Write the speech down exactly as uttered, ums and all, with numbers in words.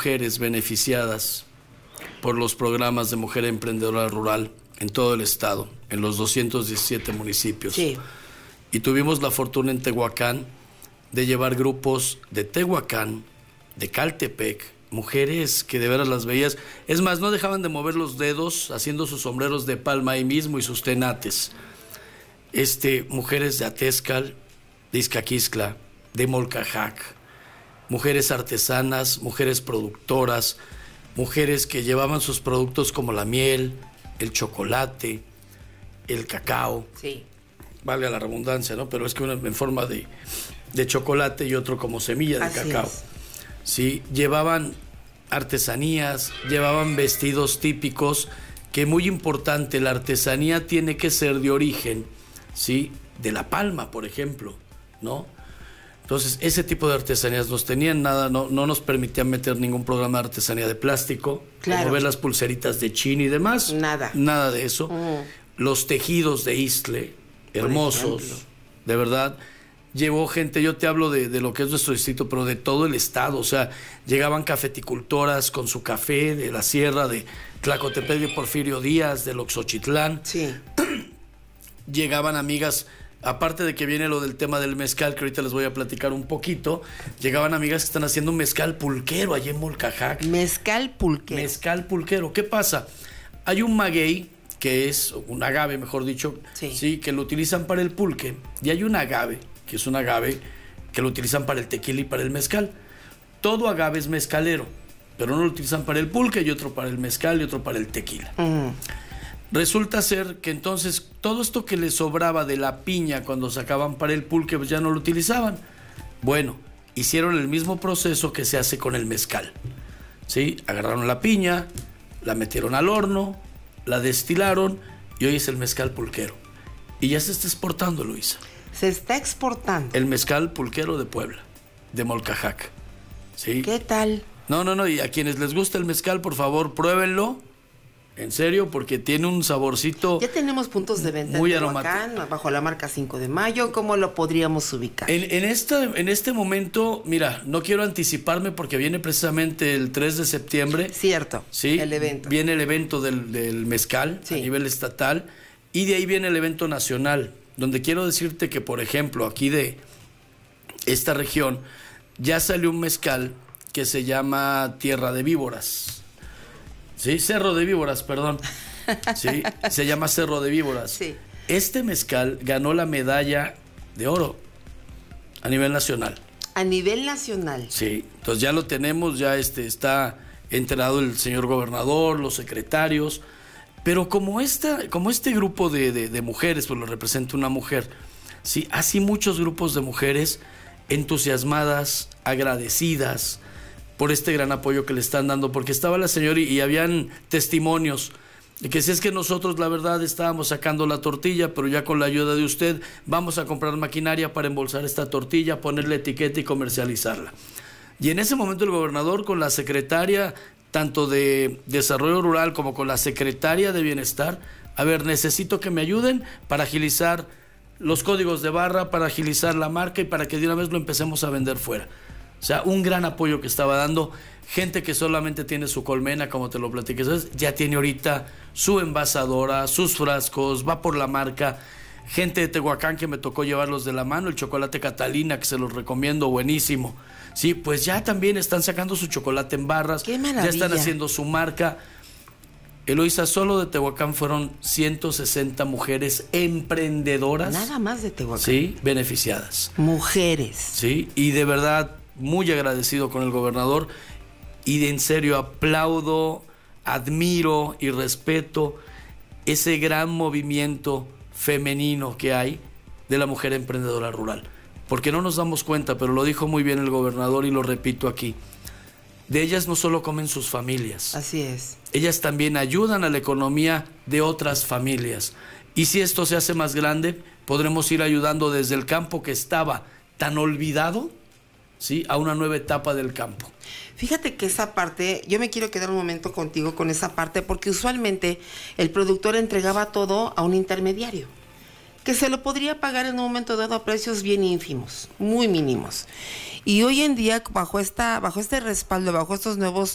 mujeres beneficiadas por los programas de Mujer Emprendedora Rural en todo el estado, en los doscientos diecisiete municipios. Sí. Y tuvimos la fortuna en Tehuacán de llevar grupos de Tehuacán, de Caltepec, mujeres que de veras las veías. Es más, no dejaban de mover los dedos haciendo sus sombreros de palma ahí mismo y sus tenates. Este, mujeres de Atezcal, de Izcaquistla, de Molcajac, mujeres artesanas, mujeres productoras, mujeres que llevaban sus productos como la miel, el chocolate, el cacao. Sí. Valga la redundancia, ¿no? Pero es que uno en forma de, de chocolate y otro como semilla de Así cacao. es. Sí, llevaban artesanías, llevaban vestidos típicos, que muy importante, la artesanía tiene que ser de origen, ¿sí? De la palma, por ejemplo, ¿no? Entonces, ese tipo de artesanías nos tenían nada, no, no nos permitían meter ningún programa de artesanía de plástico, claro, como ver las pulseritas de chin y demás. Nada. Nada de eso. Mm. Los tejidos de Iztle, hermosos, de verdad. Llevó gente, yo te hablo de, de lo que es nuestro distrito, pero de todo el estado. O sea, llegaban cafeticultoras con su café de la sierra, de Tlacotepec, de Porfirio Díaz, del Oxochitlán. Sí. Llegaban amigas, aparte de que viene lo del tema del mezcal, que ahorita les voy a platicar un poquito, llegaban amigas que están haciendo un mezcal pulquero allá en Molcajac. Mezcal pulquero. Mezcal pulquero. ¿Qué pasa? Hay un maguey, que es un agave, mejor dicho, sí. sí, que lo utilizan para el pulque, y hay un agave, que es un agave que lo utilizan para el tequila y para el mezcal. Todo agave es mezcalero, pero uno lo utilizan para el pulque y otro para el mezcal y otro para el tequila. Mm. Resulta ser que entonces todo esto que les sobraba de la piña cuando sacaban para el pulque, pues ya no lo utilizaban. Bueno, hicieron el mismo proceso que se hace con el mezcal, ¿sí? Agarraron la piña, la metieron al horno, la destilaron y hoy es el mezcal pulquero. Y ya se está exportando, Luisa. Se está exportando. El mezcal pulquero de Puebla, de Molcajac. ¿Sí? ¿Qué tal? No, no, no. Y a quienes les gusta el mezcal, por favor, pruébenlo. En serio, porque tiene un saborcito. Ya tenemos puntos de venta muy en Tehuacán, bajo la marca cinco de mayo. ¿Cómo lo podríamos ubicar? En, en, esta, en este momento, mira, no quiero anticiparme porque viene precisamente el tres de septiembre. Cierto, ¿sí? El evento. Viene el evento del, del mezcal, sí, a nivel estatal, y de ahí viene el evento nacional, donde quiero decirte que, por ejemplo, aquí de esta región, ya salió un mezcal que se llama Tierra de Víboras. Sí, Cerro de Víboras, perdón. Sí, se llama Cerro de Víboras. Sí. Este mezcal ganó la medalla de oro a nivel nacional. A nivel nacional. Sí, entonces ya lo tenemos, ya este está enterado el señor gobernador, los secretarios, pero como esta, como este grupo de, de, de mujeres, pues lo representa una mujer, sí, así muchos grupos de mujeres entusiasmadas, agradecidas por este gran apoyo que le están dando, porque estaba la señora y, y habían testimonios de que si es que nosotros la verdad estábamos sacando la tortilla, pero ya con la ayuda de usted vamos a comprar maquinaria para embolsar esta tortilla, ponerle etiqueta y comercializarla. Y en ese momento el gobernador con la secretaria tanto de Desarrollo Rural como con la secretaria de Bienestar, a ver, necesito que me ayuden para agilizar los códigos de barra, para agilizar la marca y para que de una vez lo empecemos a vender fuera. O sea, un gran apoyo que estaba dando. Gente que solamente tiene su colmena, como te lo platiqué, ¿sabes? Ya tiene ahorita su envasadora, sus frascos, va por la marca. Gente de Tehuacán que me tocó llevarlos de la mano, el chocolate Catalina, que se los recomiendo, buenísimo. Sí, pues ya también están sacando su chocolate en barras. ¡Qué maravilla! Ya están haciendo su marca. Eloísa, solo de Tehuacán fueron ciento sesenta mujeres emprendedoras. Nada más de Tehuacán. Sí, beneficiadas. Mujeres. Sí, y de verdad, muy agradecido con el gobernador. Y de en serio aplaudo, admiro y respeto ese gran movimiento femenino que hay de la mujer emprendedora rural. Porque no nos damos cuenta, pero lo dijo muy bien el gobernador y lo repito aquí. De ellas no solo comen sus familias. Así es. Ellas también ayudan a la economía de otras familias. Y si esto se hace más grande, podremos ir ayudando desde el campo que estaba tan olvidado, ¿sí?, a una nueva etapa del campo. Fíjate que esa parte, yo me quiero quedar un momento contigo con esa parte, porque usualmente el productor entregaba todo a un intermediario, que se lo podría pagar en un momento dado a precios bien ínfimos, muy mínimos. Y hoy en día, bajo esta, bajo este respaldo, bajo estos nuevos